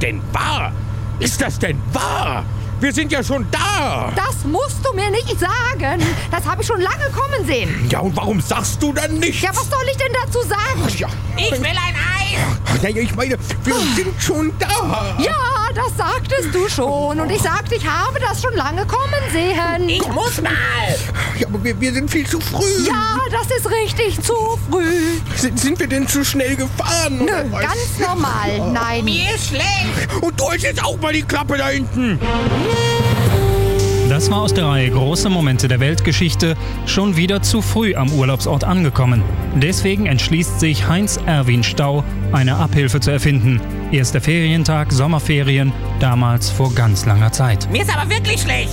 denn wahr? Ist das denn wahr? Wir sind ja schon da. Das musst du mir nicht sagen. Das habe ich schon lange kommen sehen. Ja, und warum sagst du dann nichts? Ja, was soll ich denn dazu sagen? Ach, ja. Ich will ein Eis! Naja, ich meine, wir sind schon da. Ja, das sagtest du schon. Und ich sagte, ich habe das schon lange kommen sehen. Ich muss mal! Ja, aber wir sind viel zu früh. Ja, das ist richtig, zu früh. Sind wir denn zu schnell gefahren? Nö, oder was? ganz normal. Nein. Mir ist schlecht! Und du jetzt auch mal die Klappe da hinten. Das war aus der Reihe Große Momente der Weltgeschichte, schon wieder zu früh am Urlaubsort angekommen. Deswegen entschließt sich Heinz Erwin Stau, eine Abhilfe zu erfinden. Erster Ferientag, Sommerferien, damals vor ganz langer Zeit. Mir ist aber wirklich schlecht!